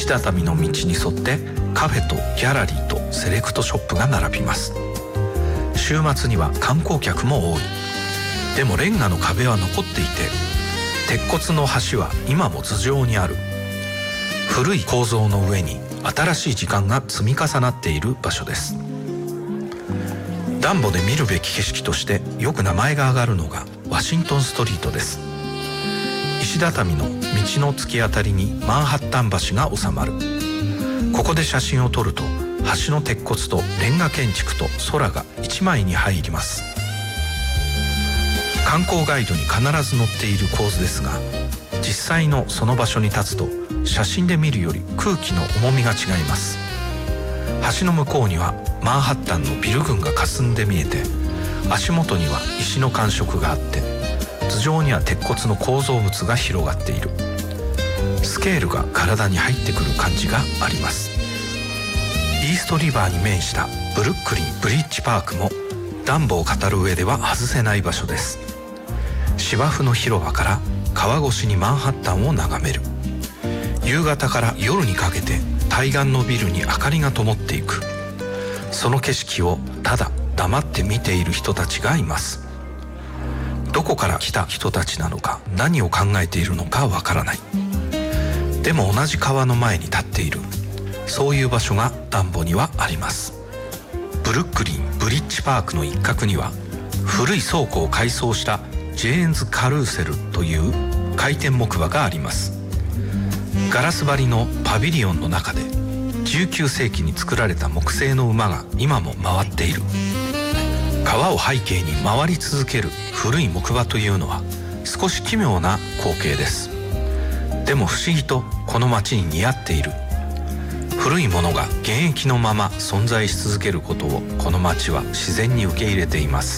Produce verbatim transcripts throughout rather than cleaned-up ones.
石畳の道に沿ってカフェとギャラリーとセレクトショップが並びます。週末には観光客も多い。でもレンガの壁は残っていて、鉄骨の橋は今も頭上にある。古い構造の上に新しい時間が積み重なっている場所です。ダンボで見るべき景色としてよく名前が挙がるのがワシントンストリートです。石畳の道の突き当たりにマンハッタン橋が収まる。ここで写真を撮ると橋の鉄骨とレンガ建築と空が一枚に入ります。観光ガイドに必ず載っている構図ですが、実際のその場所に立つと写真で見るより空気の重みが違います。橋の向こうにはマンハッタンのビル群が霞んで見えて、足元には石の感触があって、頭上には鉄骨の構造物が広がっている。スケールが体に入ってくる感じがあります。イーストリバーに面したブルックリンブリッジパークもダンボを語る上では外せない場所です。芝生の広場から川越しにマンハッタンを眺める。夕方から夜にかけて対岸のビルに明かりが灯っていく。その景色をただ黙って見ている人たちがいます。どこから来た人たちなのか、何を考えているのかわからない。でも同じ川の前に立っている、そういう場所がダンボにはあります。ブルックリンブリッジパークの一角には古い倉庫を改装したジェーンズ・カルーセルという回転木馬があります。ガラス張りのパビリオンの中でじゅうきゅうせいきに作られた木製の馬が今も回っている。川を背景に回り続ける古い木馬というのは少し奇妙な光景です。でも不思議とこの街に似合っている。古いものが現役のまま存在し続けることをこの街は自然に受け入れています。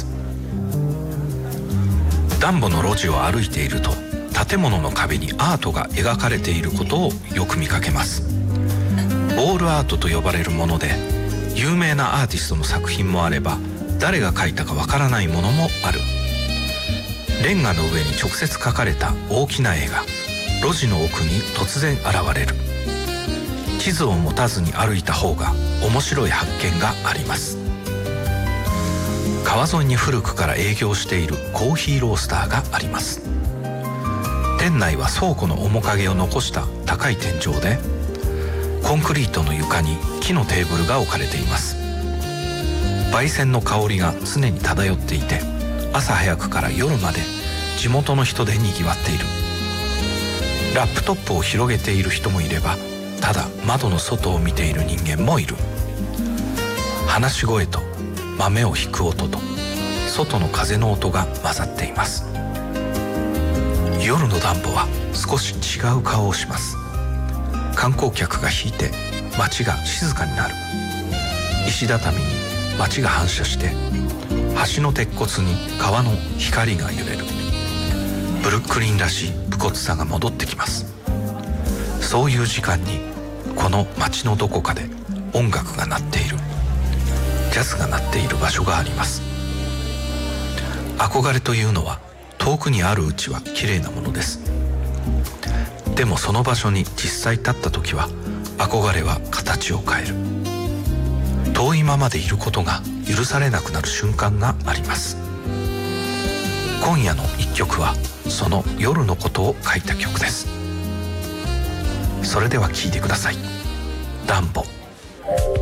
ダンボの路地を歩いていると、建物の壁にアートが描かれていることをよく見かけます。ボールアートと呼ばれるもので、有名なアーティストの作品もあれば、誰が描いたかわからないものもある。レンガの上に直接描かれた大きな絵が路地の奥に突然現れる。地図を持たずに歩いた方が面白い発見があります。川沿いに古くから営業しているコーヒーロースターがあります。店内は倉庫の面影を残した高い天井で、コンクリートの床に木のテーブルが置かれています。焙煎の香りが常に漂っていて、朝早くから夜まで地元の人でにぎわっている。ラップトップを広げている人もいれば、ただ窓の外を見ている人間もいる。話し声と豆をひく音と外の風の音が混ざっています。夜のダンボは少し違う顔をします。観光客が引いて街が静かになる。石畳に街が反射して、橋の鉄骨に川の光が揺れる。ブルックリンらしい武骨さが戻ってきます。そういう時間にこの街のどこかで音楽が鳴っている、ジャズが鳴っている場所があります。憧れというのは遠くにあるうちは綺麗なものです。でもその場所に実際立った時は憧れは形を変える。遠いままでいることが許されなくなる瞬間があります。今夜の一曲はその夜のことを書いた曲です。それでは聴いてください。ダンボ。